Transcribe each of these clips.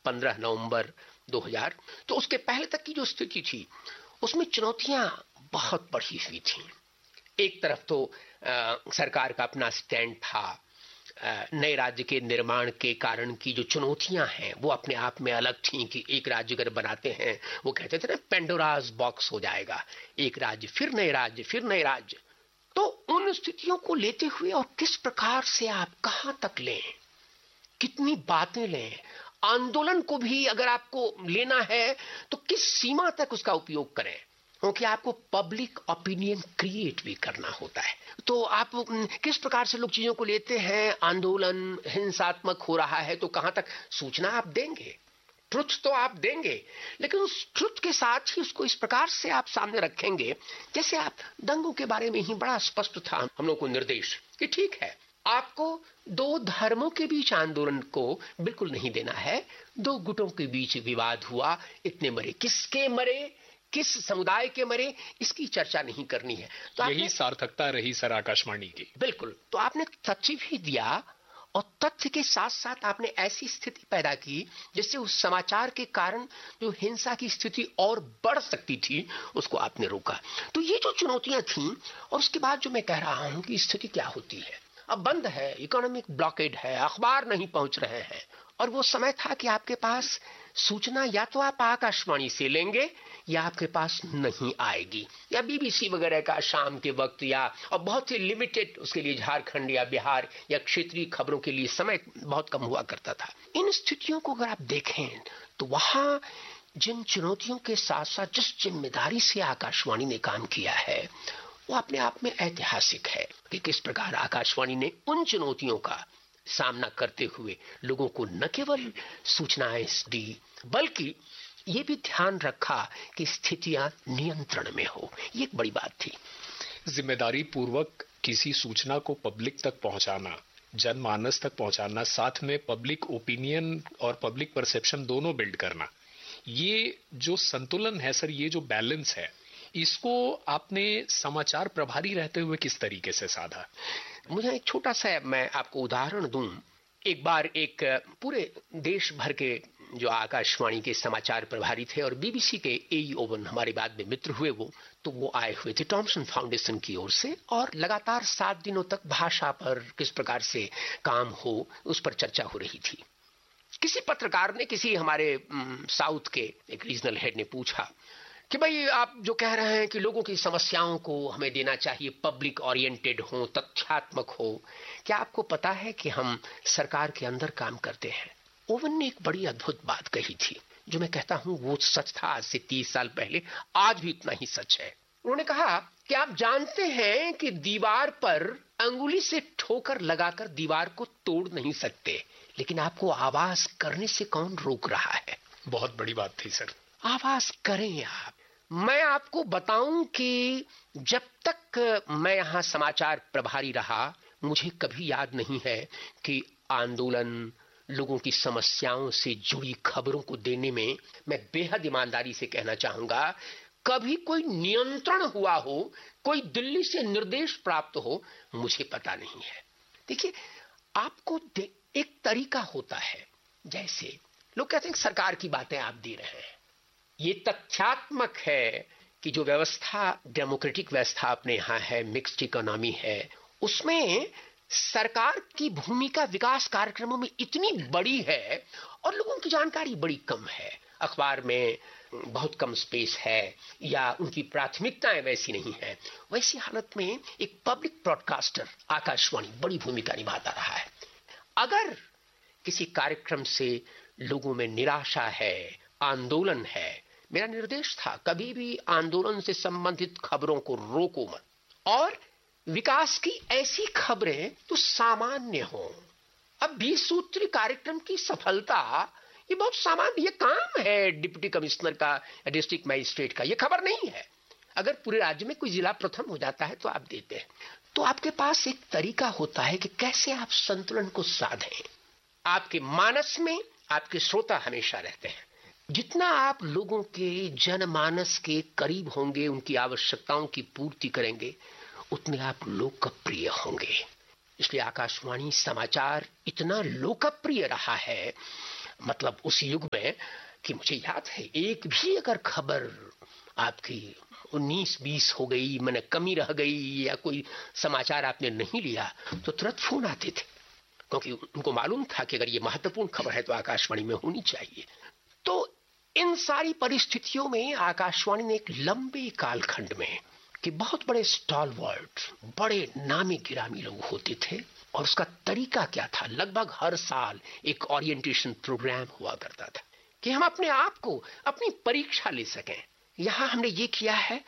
15 नवंबर 2000, तो उसके पहले तक की जो स्थिति थी उसमें चुनौतियां बहुत बढ़ी हुई थी। एक तरफ तो सरकार का अपना स्टैंड था, नए राज्य के निर्माण के कारण की जो चुनौतियां हैं वो अपने आप में अलग थीं कि एक राज्य अगर बनाते हैं, वो कहते थे ना पेंडोरास बॉक्स हो जाएगा, एक राज्य फिर नए राज्य फिर नए राज्य। तो उन स्थितियों को लेते हुए और किस प्रकार से आप कहां तक लें, कितनी बातें लें, आंदोलन को भी अगर आपको लेना है तो किस सीमा तक उसका उपयोग करें, क्योंकि आपको पब्लिक ओपिनियन क्रिएट भी करना होता है। तो आप किस प्रकार से लोग चीजों को लेते हैं, आंदोलन हिंसात्मक हो रहा है तो कहां तक सूचना आप देंगे, ट्रुथ तो आप देंगे, लेकिन उस ट्रुथ के साथ ही उसको इस प्रकार से आप सामने रखेंगे जैसे आप दंगों के बारे में ही बड़ा स्पष्ट था हम लोग को निर्देश कि ठीक है, आपको दो धर्मों के बीच आंदोलन को बिल्कुल नहीं देना है, दो गुटों के बीच विवाद हुआ, इतने मरे, किसके मरे, किस समुदाय के मरे, इसकी चर्चा नहीं करनी है। तो यही सार्थकता रही सर आकाशवाणी की। बिल्कुल। तो आपने तथ्य भी दिया और तथ्य के साथ साथ आपने ऐसी स्थिति पैदा की जिससे उस समाचार के कारण जो हिंसा की स्थिति और बढ़ सकती थी उसको आपने रोका। तो ये जो चुनौतियां थीं, और उसके बाद जो मैं कह रहा हूं कि स्थिति क्या होती है, अब बंद है, इकोनॉमिक ब्लॉकेड है, अखबार नहीं पहुंच रहे हैं, और वो समय था कि आपके पास सूचना या तो आप आकाशवाणी से लेंगे या आपके पास नहीं आएगी, या बीबीसी वगैरह का शाम के वक्त, या और बहुत ही लिमिटेड उसके लिए झारखंड या बिहार या क्षेत्रीय खबरों के लिए समय बहुत कम हुआ करता था। इन स्थितियों को अगर आप देखें तो वहां जिन चुनौतियों के साथ साथ जिस जिम्मेदारी से आकाशवाणी ने काम किया है वो अपने आप में ऐतिहासिक है कि किस प्रकार आकाशवाणी ने उन चुनौतियों का सामना करते हुए लोगों को न केवल सूचनाएं दी बल्कि ये भी ध्यान रखा कि स्थितियां नियंत्रण में हो। ये एक बड़ी बात थी। जिम्मेदारी पूर्वक किसी सूचना को पब्लिक तक पहुंचाना, जनमानस तक पहुंचाना, साथ में पब्लिक ओपिनियन और पब्लिक परसेप्शन दोनों बिल्ड करना, ये जो संतुलन है सर, ये जो बैलेंस है, इसको आपने समाचार प्रभारी रहते हुए किस तरीके से साधा? मुझे एक छोटा सा मैं आपको उदाहरण दूं। एक बार एक पूरे देश भर के जो आकाशवाणी के समाचार प्रभारी थे और बीबीसी के एई ओवन हमारे बाद में मित्र हुए, वो आए हुए थे थॉमसन फाउंडेशन की ओर से, और लगातार 7 दिनों तक भाषा पर किस प्रकार से काम हो उस पर चर्चा हो रही थी। किसी पत्रकार ने किसी हमारे साउथ के एक रीजनल हेड ने पूछा कि भाई आप जो कह रहे हैं कि लोगों की समस्याओं को हमें देना चाहिए, पब्लिक ओरिएंटेड हो, तथ्यात्मक हो, क्या आपको पता है कि हम सरकार के अंदर काम करते हैं? ओवन ने एक बड़ी अद्भुत बात कही थी जो मैं कहता हूं वो सच था आज से 30 साल पहले, आज भी इतना ही सच है। उन्होंने कहा कि आप जानते हैं कि दीवार पर अंगुली से ठोकर लगाकर दीवार को तोड़ नहीं सकते, लेकिन आपको आवाज करने से कौन रोक रहा है? बहुत बड़ी बात थी सर। आवाज करें आप। मैं आपको बताऊं कि जब तक मैं यहां समाचार प्रभारी रहा मुझे कभी याद नहीं है कि आंदोलन, लोगों की समस्याओं से जुड़ी खबरों को देने में, मैं बेहद ईमानदारी से कहना चाहूंगा, कभी कोई नियंत्रण हुआ हो, कोई दिल्ली से निर्देश प्राप्त हो, मुझे पता नहीं है। देखिए, आपको एक तरीका होता है, जैसे लोग कहते हैं सरकार की बातें आप दे रहे हैं, ये तथ्यात्मक है कि जो व्यवस्था, डेमोक्रेटिक व्यवस्था अपने यहाँ है, मिक्स्ड इकोनॉमी है, उसमें सरकार की भूमिका विकास कार्यक्रमों में इतनी बड़ी है और लोगों की जानकारी बड़ी कम है, अखबार में बहुत कम स्पेस है या उनकी प्राथमिकताएं वैसी नहीं है। वैसी हालत में एक पब्लिक ब्रॉडकास्टर आकाशवाणी बड़ी भूमिका निभाता रहा है। अगर किसी कार्यक्रम से लोगों में निराशा है, आंदोलन है, मेरा निर्देश था कभी भी आंदोलन से संबंधित खबरों को रोको मत, और विकास की ऐसी खबरें तो सामान्य हो। अब 20 सूत्री कार्यक्रम की सफलता ये बहुत सामान्य, ये काम है डिप्टी कमिश्नर का, डिस्ट्रिक्ट मजिस्ट्रेट का, ये खबर नहीं है। अगर पूरे राज्य में कोई जिला प्रथम हो जाता है तो आप देते हैं। तो आपके पास एक तरीका होता है कि कैसे आप संतुलन को साधें। आपके मानस में आपके श्रोता हमेशा रहते हैं, जितना आप लोगों के जनमानस के करीब होंगे, उनकी आवश्यकताओं की पूर्ति करेंगे, उतने आप लोकप्रिय होंगे। इसलिए आकाशवाणी समाचार इतना लोकप्रिय रहा है। मतलब उस युग में कि मुझे याद है एक भी अगर खबर आपकी 19-20 हो गई, मैंने कमी रह गई या कोई समाचार आपने नहीं लिया तो तुरंत फोन आते थे, क्योंकि उनको मालूम था कि अगर ये महत्वपूर्ण खबर है तो आकाशवाणी में होनी चाहिए। तो इन सारी परिस्थितियों में आकाशवाणी ने एक लंबे कालखंड में कि बहुत बड़े स्टॉलवर्ड, बड़े नामी गिरामी लोग होते थे, और उसका तरीका क्या था, लगभग हर साल एक ओरिएंटेशन प्रोग्राम हुआ करता था कि हम अपने आप को अपनी परीक्षा ले सकें। यहां हमने ये किया है,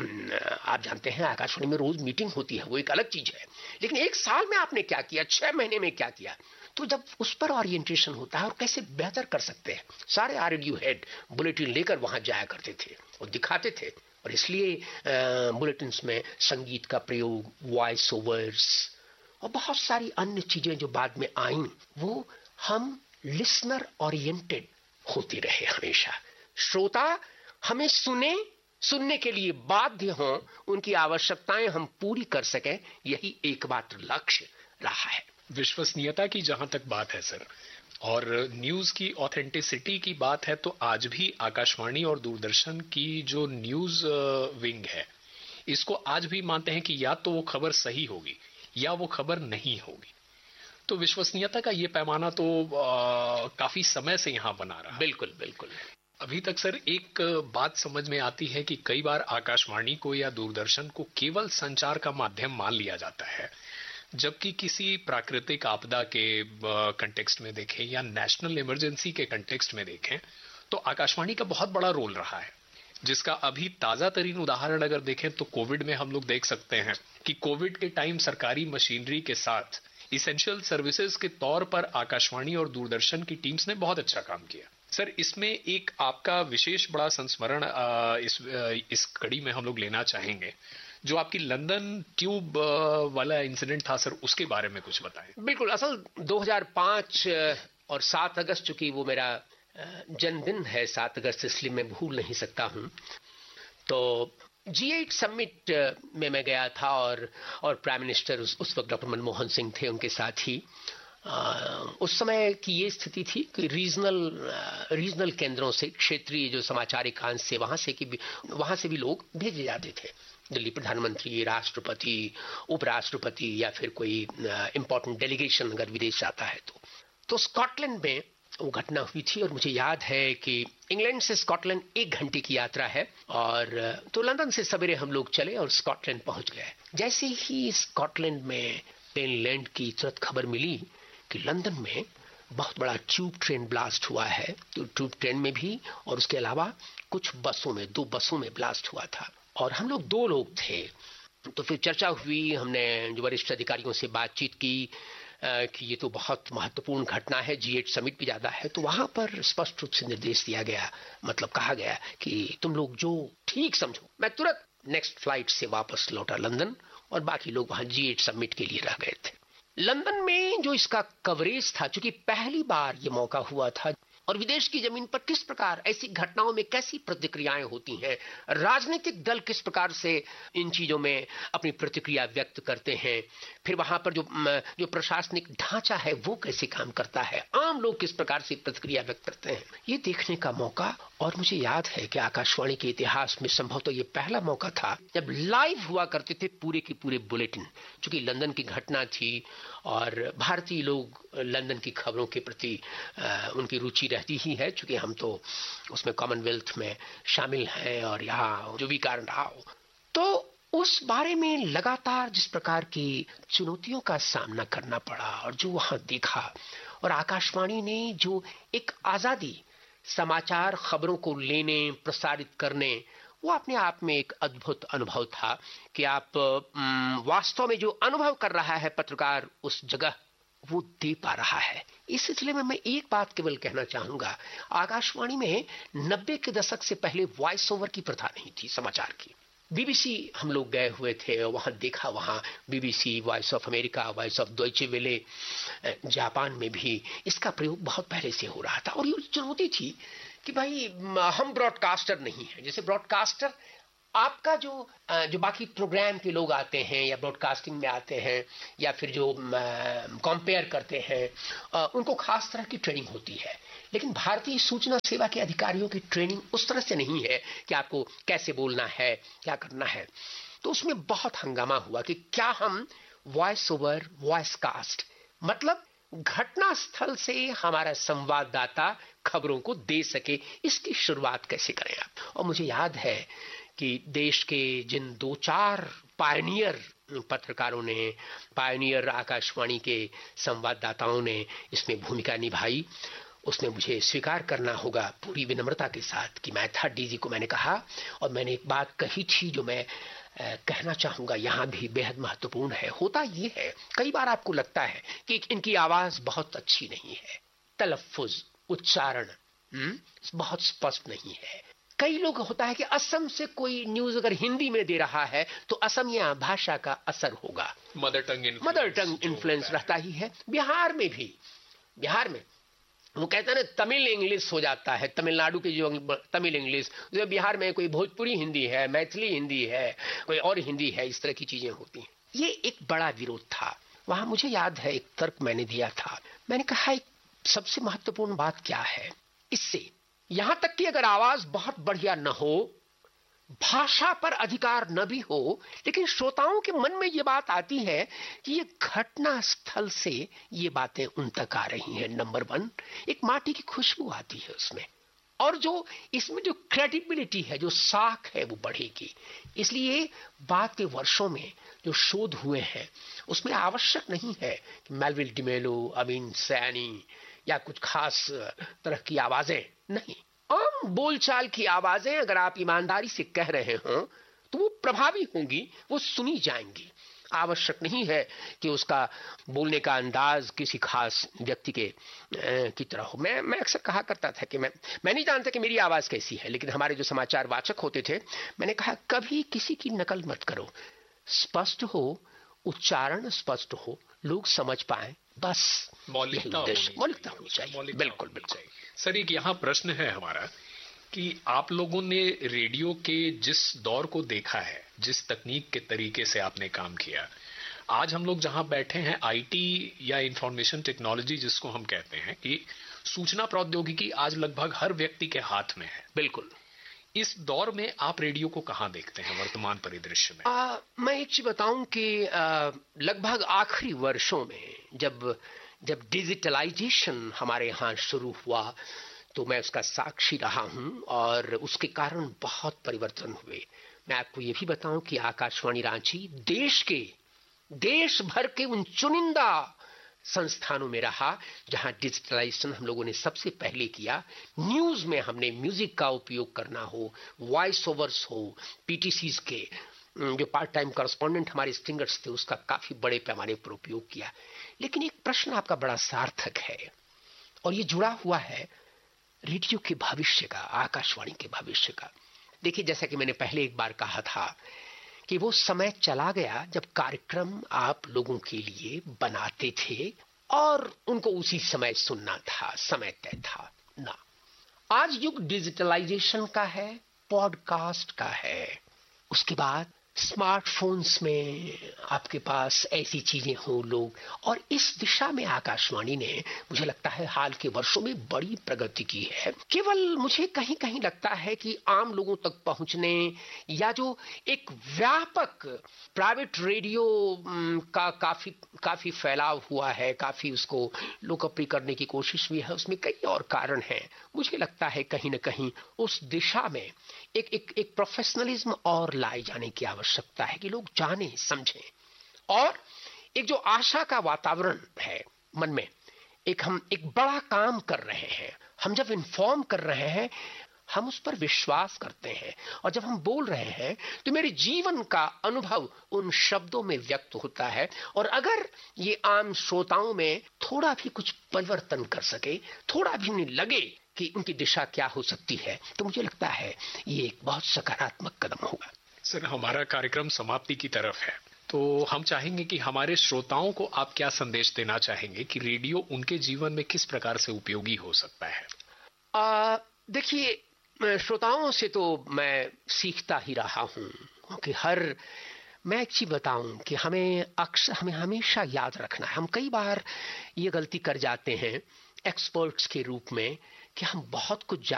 आप जानते हैं आकाशवाणी में रोज मीटिंग होती है, वो एक अलग चीज है, लेकिन एक साल में आपने क्या किया, 6 महीने में क्या किया, तो जब उस पर ओरिएंटेशन होता है और कैसे बेहतर कर सकते हैं, सारे आरएडयू हेड बुलेटिन लेकर वहां जाया करते थे और दिखाते थे। और इसलिए बुलेटिन्स में संगीत का प्रयोग, वॉइस ओवर्स और बहुत सारी अन्य चीजें जो बाद में आईं, वो हम लिसनर ओरिएंटेड होते रहे हमेशा। श्रोता हमें सुनने के लिए बाध्य हों, उनकी आवश्यकताएं हम पूरी कर सकें, यही एकमात्र लक्ष्य रहा है। विश्वसनीयता की जहां तक बात है सर, और न्यूज की ऑथेंटिसिटी की बात है, तो आज भी आकाशवाणी और दूरदर्शन की जो न्यूज विंग है, इसको आज भी मानते हैं कि या तो वो खबर सही होगी या वो खबर नहीं होगी। तो विश्वसनीयता का ये पैमाना तो काफी समय से यहां बना रहा है। बिल्कुल बिल्कुल। अभी तक सर एक बात समझ में आती है कि कई बार आकाशवाणी को या दूरदर्शन को केवल संचार का माध्यम मान लिया जाता है, जबकि किसी प्राकृतिक आपदा के कंटेक्स्ट में देखें या नेशनल इमरजेंसी के कंटेक्स्ट में देखें तो आकाशवाणी का बहुत बड़ा रोल रहा है, जिसका अभी ताजा तरीन उदाहरण अगर देखें तो कोविड में हम लोग देख सकते हैं कि कोविड के टाइम सरकारी मशीनरी के साथ इसेंशियल सर्विसेज के तौर पर आकाशवाणी और दूरदर्शन की टीम्स ने बहुत अच्छा काम किया। सर, इसमें एक आपका विशेष बड़ा संस्मरण इस कड़ी में हम लोग लेना चाहेंगे, जो आपकी लंदन ट्यूब वाला इंसिडेंट था सर, उसके बारे में कुछ बताएं। बिल्कुल, असल 2005 और 7 अगस्त, चूंकि वो मेरा जन्मदिन है 7 अगस्त, इसलिए मैं भूल नहीं सकता हूं। तो G8 समिट में मैं गया था और प्राइम मिनिस्टर उस वक्त डॉक्टर मनमोहन सिंह थे, उनके साथ ही उस समय की ये स्थिति थी कि रीजनल केंद्रों से, क्षेत्रीय जो समाचार एकांश से, वहां से भी लोग भेजे जाते थे। दिल्ली प्रधानमंत्री, राष्ट्रपति, उपराष्ट्रपति या फिर कोई इंपॉर्टेंट डेलीगेशन अगर विदेश जाता है तो स्कॉटलैंड में वो घटना हुई थी। और मुझे याद है कि इंग्लैंड से स्कॉटलैंड 1 घंटे की यात्रा है, और तो लंदन से सवेरे हम लोग चले और स्कॉटलैंड पहुंच गए। जैसे ही स्कॉटलैंड में प्लेन लैंड की तुरंत खबर मिली कि लंदन में बहुत बड़ा ट्यूब ट्रेन ब्लास्ट हुआ है, तो ट्यूब ट्रेन में भी और उसके अलावा कुछ बसों में, 2 बसों में ब्लास्ट हुआ था, और हम लोग 2 लोग थे। तो फिर चर्चा हुई, हमने जो वरिष्ठ अधिकारियों से बातचीत की कि ये तो बहुत महत्वपूर्ण घटना है, G8 समिट भी ज्यादा है। तो वहां पर स्पष्ट रूप से निर्देश दिया गया, मतलब कहा गया कि तुम लोग जो ठीक समझो। मैं तुरंत नेक्स्ट फ्लाइट से वापस लौटा लंदन, और बाकी लोग वहां G8 समिट के लिए रह गए थे। लंदन में जो इसका कवरेज था, चूंकि पहली बार ये मौका हुआ था, और विदेश की जमीन पर किस प्रकार ऐसी घटनाओं में कैसी प्रतिक्रियाएं होती हैं, राजनीतिक दल किस प्रकार से इन चीजों में अपनी प्रतिक्रिया व्यक्त करते हैं, फिर वहां पर जो प्रशासनिक ढांचा है वो कैसे काम करता है, आम लोग किस प्रकार से प्रतिक्रिया व्यक्त करते हैं, ये देखने का मौका। और मुझे याद है कि आकाशवाणी के इतिहास में संभवतः ये पहला मौका था जब लाइव हुआ करते थे पूरे के पूरे बुलेटिन। चूंकि लंदन की घटना थी और भारतीय लोग लंदन की खबरों के प्रति उनकी रुचि रहती ही है, चूंकि हम तो उसमें कॉमनवेल्थ में शामिल हैं और यहाँ जो भी कारण रहा हो। तो उस बारे में लगातार जिस प्रकार की चुनौतियों का सामना करना पड़ा और जो वहां देखा, और आकाशवाणी ने जो एक आजादी समाचार खबरों को लेने, प्रसारित करने, वो अपने आप में एक अद्भुत अनुभव था कि आप वास्तव में जो अनुभव कर रहा है पत्रकार उस जगह, वो दे पा रहा है। इस सिलसिले में मैं एक बात केवल कहना चाहूंगा, आकाशवाणी में 90 के दशक से पहले वॉइस ओवर की प्रथा नहीं थी समाचार की। बीबीसी हम लोग गए हुए थे, वहां देखा, वहां BBC, voice of America, voice of Deutsche Welle, Japan में भी इसका प्रयोग बहुत पहले से हो रहा था। और ये चुनौती थी कि भाई हम ब्रॉडकास्टर नहीं है, जैसे ब्रॉडकास्टर आपका जो बाकी प्रोग्राम के लोग आते हैं या ब्रॉडकास्टिंग में आते हैं या फिर जो कंपेयर करते हैं, उनको खास तरह की ट्रेनिंग होती है। लेकिन भारतीय सूचना सेवा के अधिकारियों की ट्रेनिंग उस तरह से नहीं है कि आपको कैसे बोलना है, क्या करना है। तो उसमें बहुत हंगामा हुआ कि क्या हम वॉइस ओवर वॉइस कास्ट, मतलब घटना स्थल से हमारा संवाददाता खबरों को दे सके, इसकी शुरुआत कैसे करें आप। और मुझे याद है कि देश के जिन 2-4 पायनियर पत्रकारों ने, पायनियर आकाशवाणी के संवाददाताओं ने इसमें भूमिका निभाई, उसमें मुझे स्वीकार करना होगा पूरी विनम्रता के साथ कि मैं था डीजी को मैंने कहा, और मैंने एक बात कही थी जो मैं कहना चाहूंगा यहां भी बेहद महत्वपूर्ण है। होता ये है, कई बार आपको लगता है कि इनकी आवाज बहुत अच्छी नहीं है, तलफ्फुज, उच्चारण बहुत स्पष्ट नहीं है। कई लोग होता है कि असम से कोई न्यूज अगर हिंदी में दे रहा है तो असमिया भाषा का असर होगा, मदर टंग इन्फ्लुएंस रहता ही है। बिहार में भी, बिहार में वो कहते हैं ना तमिल इंग्लिश हो जाता है, तमिलनाडु की जो तमिल इंग्लिश, जो बिहार में कोई भोजपुरी हिंदी है, मैथिली हिंदी है, कोई और हिंदी है, इस तरह की चीजें होती हैं। ये एक बड़ा विरोध था वहां। मुझे याद है एक तर्क मैंने दिया था, मैंने कहा सबसे महत्वपूर्ण बात क्या है इससे, यहां तक कि अगर आवाज बहुत बढ़िया न हो, भाषा पर अधिकार न भी हो, लेकिन श्रोताओं के मन में यह बात आती है कि ये घटना स्थल से ये बातें उन तक आ रही हैं। नंबर 1, एक माटी की खुशबू आती है उसमें, और जो इसमें जो क्रेडिबिलिटी है, जो साख है, वो बढ़ेगी। इसलिए बाद के वर्षों में जो शोध हुए हैं उसमें आवश्यक नहीं है कि मेलविल डिमेलो, अमीन सैनी या कुछ खास तरह की आवाजें, नहीं, आम बोलचाल की आवाजें अगर आप ईमानदारी से कह रहे हो तो वो प्रभावी होंगी, वो सुनी जाएंगी। आवश्यक नहीं है कि उसका बोलने का अंदाज किसी खास व्यक्ति के की तरह हो। मैं अक्सर कहा करता था कि मैं नहीं जानता कि मेरी आवाज कैसी है, लेकिन हमारे जो समाचार वाचक होते थे, मैंने कहा कभी किसी की नकल मत करो, स्पष्ट हो, उच्चारण स्पष्ट हो, लोग समझ पाए, बस मौलिकता होनी चाहिए। बिल्कुल बिल्कुल सर, एक यहाँ प्रश्न है हमारा कि आप लोगों ने रेडियो के जिस दौर को देखा है, जिस तकनीक के तरीके से आपने काम किया, आज हम लोग जहां बैठे हैं, आईटी या इंफॉर्मेशन टेक्नोलॉजी जिसको हम कहते हैं, कि सूचना प्रौद्योगिकी आज लगभग हर व्यक्ति के हाथ में है। बिल्कुल। इस दौर में आप रेडियो को कहां देखते हैं वर्तमान परिदृश्य में? मैं एक चीज बताऊं कि लगभग आखिरी वर्षों में जब डिजिटलाइजेशन हमारे यहाँ शुरू हुआ तो मैं उसका साक्षी रहा हूं, और उसके कारण बहुत परिवर्तन हुए। मैं आपको ये भी बताऊं कि आकाशवाणी रांची देश भर के उन चुनिंदा संस्थानों में रहा जहां डिजिटलाइजेशन हम लोगों ने सबसे पहले किया। न्यूज में हमने म्यूजिक का उपयोग करना हो, वॉइस ओवर्स हो, पीटीसीज के जो पार्ट टाइम कॉरेस्पॉन्डेंट हमारे स्टिंगर्स थे उसका काफी बड़े पैमाने पर उपयोग किया। लेकिन एक प्रश्न आपका बड़ा सार्थक है, और ये जुड़ा हुआ है रेडियो के भविष्य का, आकाशवाणी के भविष्य का। देखिए, जैसा कि मैंने पहले एक बार कहा था कि वो समय चला गया जब कार्यक्रम आप लोगों के लिए बनाते थे और उनको उसी समय सुनना था, समय तय था ना। आज युग डिजिटलाइजेशन का है, पॉडकास्ट का है, उसके बाद स्मार्टफोन्स में आपके पास ऐसी चीजें हो लोग, और इस दिशा में आकाशवाणी ने मुझे लगता है हाल के वर्षों में बड़ी प्रगति की है। केवल मुझे कहीं कहीं लगता है कि आम लोगों तक पहुंचने या जो एक व्यापक प्राइवेट रेडियो का काफी फैलाव हुआ है, काफी उसको लोकप्रिय करने की कोशिश भी है, उसमें कई और कारण हैं। मुझे लगता है कहीं न कहीं उस दिशा में एक प्रोफेशनलिज्म और लाए जाने की आवश्यकता है कि लोग जाने समझें, और एक जो आशा का वातावरण है मन में, हम एक बड़ा काम कर रहे हैं, हम जब इन्फॉर्म कर रहे हैं हम उस पर विश्वास करते हैं, और जब हम बोल रहे हैं तो मेरे जीवन का अनुभव उन शब्दों में व्यक्त होता है, और अगर ये आम श्रोताओं में थोड़ा भी कुछ परिवर्तन कर सके, थोड़ा भी उन्हें लगे कि उनकी दिशा क्या हो सकती है, तो मुझे लगता है ये एक बहुत सकारात्मक कदम होगा। सर, हमारा कार्यक्रम समाप्ति की तरफ है, तो हम चाहेंगे कि हमारे श्रोताओं को आप क्या संदेश देना चाहेंगे कि रेडियो उनके जीवन में किस प्रकार से उपयोगी हो सकता है? देखिए, श्रोताओं से तो मैं सीखता ही रहा हूं, क्योंकि मैं एक चीज बताऊं कि हमें हमेशा याद रखना है, हम कई बार ये गलती कर जाते हैं एक्सपर्ट्स के रूप में कि हम बहुत कुछ